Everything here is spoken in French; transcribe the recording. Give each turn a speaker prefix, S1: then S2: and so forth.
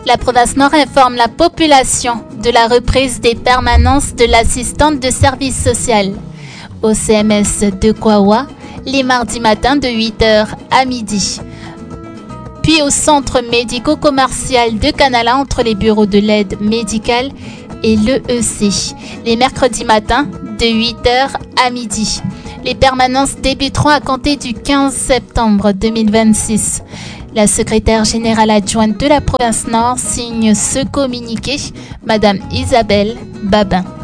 S1: La province Nord informe la population de la reprise des permanences de l'assistante de service social au CMS de Kouawa les mardis matins de 8h à midi. Puis au centre médico-commercial de Canala entre les bureaux de l'aide médicale et l'EEC les mercredis matins de 8h à midi. Les permanences débuteront à compter du 15 septembre 2026. La secrétaire générale adjointe de la province Nord signe ce communiqué, Madame Isabelle Babin.